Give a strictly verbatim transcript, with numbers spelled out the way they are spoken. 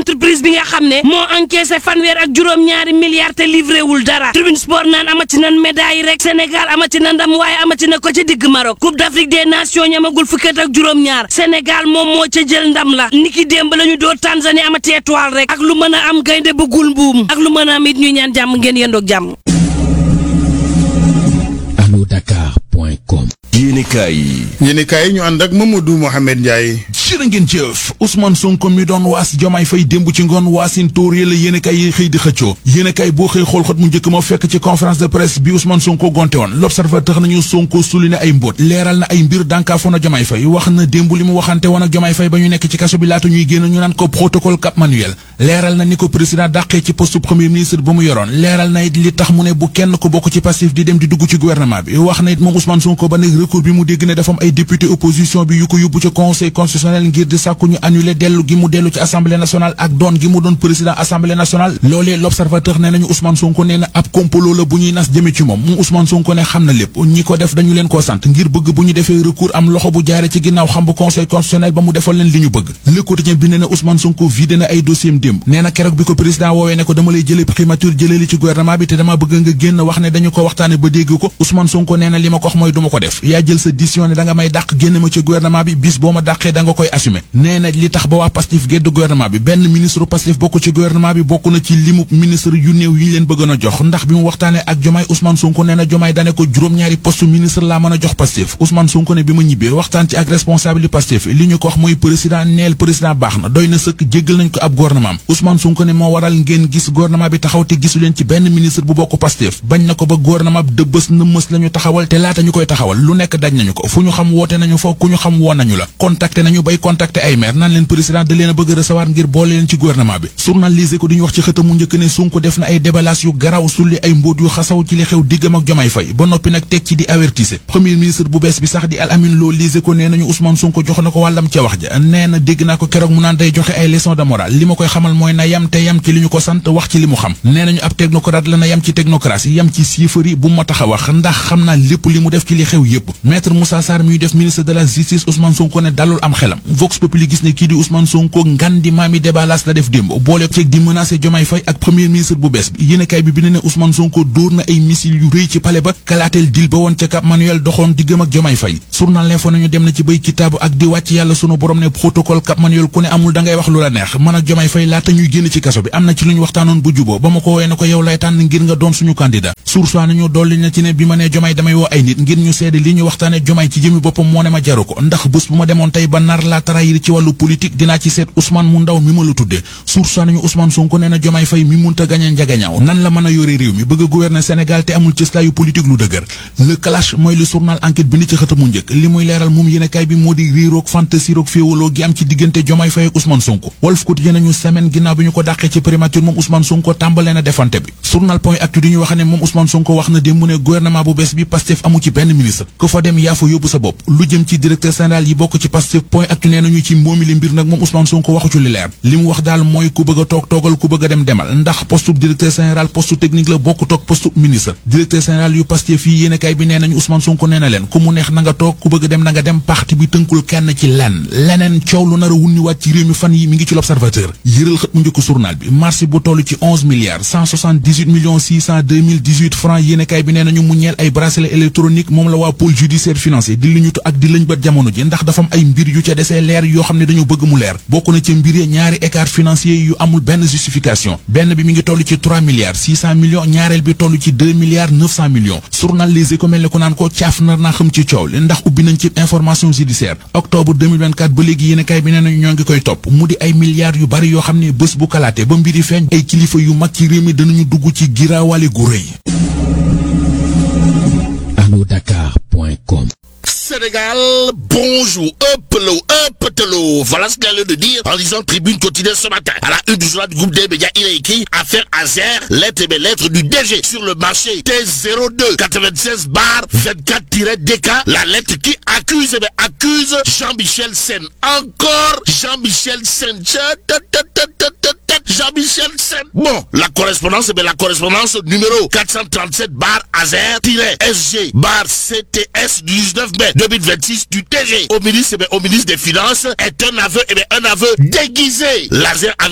entreprise bi nga xam ne moo encaissé fanweer ak juróom-ñaari milliards te livré wul dara. Tribune Sport naan amati nan médaille rek Sénégal amati na ndam waaye amati na ko ca digg Maroc. Coupe d'Afrique des Nations ñamagul fukki at ak juróom-ñaar Sénégal moom moo ca jël ndam la niki démb la ñu doo Tanzanie amati étoile rek ak lu mën a am gaynde bëggul mbuum ak lu mën a am it ñuy ñaan jàmm ngeen yendoog jàmm. allo dakar point com. yéenekaay yi yéenekaay yi ñu ànd ak Mamadou Mohamed Ndiaye. jërë ngeen jëf Ousmane Sonko mi doon waas Diomaye Faye démb ci ngoon waasin tóor la yéenekaay yi xëy di xëccoo yéenekaay boo xëy xool xët mu njëkk ma fekk ci conférence de presse bi Ousmane Sonko gonte woon l'observateur nañu Sonko souligné ay mbóot leeral na ay mbir dànkaafoon na Diomaye Faye wax na démb li mu waxante woon ak Diomaye Faye ba ñu nekk ci kaso bi laata ñuy génn ñu naan ko protocole Cap Manuel leeral na ni ko président dàqee ci poste premier ministre ba mu yoroon leeral na it li tax mu ne bu kenn ko bokk ci Pastef di dem di dugg ci gouvernement bi wax na it moom Ousmane Sonko ba nekk recours bi mu dégg ne dafa am ay député opposition bi yu ko yóbbu ci conseil constitutionnel ngir di sàkku ñu annulé dellu gi mu dellu ci assemblée nationale ak doon gi mu doon président assemblée nationale loolee l'observateur nee nañu Ousmane Sonko nee na ab complot la bu ñuy nas jëme ci moom moom Ousmane Sonko ne xam na lépp ñi ko def dañu leen koo sant ngir bëgg bu ñu defee recours am loxo bu jaare ci ginnaaw xam bu conseil constitutionnel ba mu defal leen li ñu bëgg Le Quotidien bi nee na Ousmane Sonko vidé na ay dossier am démb nee na keroog bi ko président woowee ne ko dama lay jëlee primature jëlee li ci gouvernement bi te dama bëgg nga génn wax ne dañu ko waxtaane ba dégg ko Ousmane Sonko nee na li ma ko wax mooy duma ko def yaa jël sa décision ne da nga may dàq génn ma ci gouvernement bi bis boo ma dàqee da nga koy assumer nee na li tax ba waa Pastef gedd gouvernement bi benn ministre Pastef bokk ci gouvernement bi bokk na ci limu ministre yu néew yi ñu leen bëggoon a jox ndax bi mu waxtaanee ak Diomaye Ousmane Sonko nee na Diomaye dane ko juróom-ñaari poste ministre laa mën a jox Pastef Ousmane Sonko ne bi ma ñibbee waxtaan ci ak responsable yi Pastef li ñu ko wax mooy président neel président baax na doy na sëkk jéggal nañ ko ab gouvernement Ousmane Sonko ne moo waral ngeen gis gouvernement bi taxaw te gisu leen ci benn ministre bu bokk Pastef bañ na ko ba gouvernement bi dëbbës na mës la ñu taxawal te laata ñu koy taxawal lu nekk daj nañu ko fu ñu xam woote nañu fa ku ñu xam woo nañu la contacté nañu bay contacté ay maire naan leen président da leen a bëgg a recevoir ngir boole leen ci gouvernement bi journalisé ko di ñu wax ci xëtam mu njëkk ne Sonko def na ay déballage yu garaw sulli ay mbóot yu xasaw ci li xew diggam ak Diomaye Faye ba noppi nag teg ci di avertissé premier ministre bu bees bi sax di Al Amine Lo lisé ko nee nañu Ousmane Sonko jox na ko wàllam ca wax ja nee na dégg naa ko keroog mu naan day joxe ay leçon de morale li ma koy xamal mooy na yam te yam ci li ñu ko sant wax ci li mu xam nee nañu ab technocrate la na yam ci technocratie yam ci siifari bu ma tax a wax ndax xam naa lépp li mu def ci li xew yépp maître Moussa Sarr muy def ministre de la justice Ousmane Sonko ne dalul am xelam Vox Populi gis ne kii di Ousmane Sonko ngan di maami déballage la def démb boole ceeg di menacer Diomaye Faye ak premier ministre bu bees bi yéenekaay bi bi ne ne Ousmane Sonko dóor na ay missile yu rëy ci palais ba kalaateel dil ba woon ca Cap Manuel doxoon diggam ak Diomaye Faye journal L'Info nañu dem na ci bay kitaabu ak di wàcc yàlla sunu borom ne protocole Cap Manuel ku ne amul da ngay wax lu la neex man ak Diomaye Faye laata ñuy génn ci kaso bi am na ci lu ñu waxtaanoon bu juboo ba ma ko woowee ne ko yow lay tànn ngir nga doon suñu candidat source nañu dolli na ci ne bi ma nee Diomaye damay woo ay nit ngir ñu seede li ñu waxtaane Diomaye ci jëmi boppam moo ne ma jaru ko ndax bés bu ma demoon tey ba nar laa trahir ci wàllu politique dinaa ci seet Ousmane mu ndaw mi ma la tuddee source nañu Ousmane Sonko nee na Diomaye Faye mi munta gañe njagañaaw nan la mën a yore réew mi bëgg a gouverner Sénégal te amul cëslaayu politique lu dëgër le clash mooy lu journal enquête bi ni ci xëtamu njëkk li muy leeral moom yéenekaay bi moo di réeroog fantasi roog féewaloo gi am ci diggante Diomaye Faye ak Ousmane Sonko Walf Quotidien nañu semaine ginnaaw bi ñu ko dàqee ci primature moom Ousmane Sonko tàmbale na defante bi journal Point Actu di ñu wax ne moom Ousmane Sonko wax na démb ne gouvernement bu bees bi Pastef amu ci benn ministre ko fa dem yaa fa yóbbu sa bopp lu jëm ci directeur général yi bokk ci Pastef Point Actu nee nañu ci moomi li mbir nag moom Ousmane Sonko waxu ci li leer li mu wax daal mooy ku bëgg a toog toogal ku bëgg a dem demal ndax poste directeur général poste technique la bokk toog poste ministre directeur général yu Pastef fii yéenekaay bi nee nañu Ousmane Sonko nee na leen ku mu neex na nga toog ku bëgg a dem na nga dem parti bi tënkul kenn ci lenn leneen coow lu nar a wunniwaat ci réew mi fan yi mi ngi ci l'Observateur yëral xët mu njëkk journal bi marché bu toll ci onze milliards cent soixante-dix-huit millions six cent deux mille dix-huit francs yéenekaay bi nee nañu mu ñeel ay bracelet électronique moom la waa pôle judiciaire financier di liñutu ak di lëñ bët jamono ji ndax dafa am ay mbir yu ca desee leer yoo xam ne dañu bëgg mu leer bokk na ci mbir ñaari écart financier yu amul benn justification benn bi mi ngi toll ci trois milliards six cent millions ñaareel bi toll ci deux milliards neuf cent millions journal Les Échos mel ne ko naan ko caaf nar naa xam ci coow li ndax ubbi nañ ci information judiciaire octobre deux mille vingt-quatre ba léegi yéenekaay bi nee nañu ñoo ngi koy topp mu di ay milliards yu bari yoo xam ne bés bu kalaate ba mbiri feeñ ay kilifa yu mag ci réew mi danañu dugg ci giraawaale gu rëy. allo dakar point com. Sénégal, bonjour, un pelot, un petelot. Voilà ce qu'elle a de dire en lisant Tribune quotidienne ce matin. À la une du journal du groupe des médias, il a écrit affaire Azer, lettre et mes lettres du D G sur le marché T zéro deux quatre-vingt-seize barre vingt-quatre D K. La lettre qui accuse, mais accuse Jean-Michel Sen. Encore Jean-Michel Sen. Jean-Michel Sen. Bon, la correspondance, mais la correspondance numéro quatre cent trente-sept barre Azer-S G barre C T S du dix-neuf mai deux mille vingt-six du T G au ministre, eh bien, au ministre des Finances est un aveu, eh bien, un aveu déguisé. L'Azer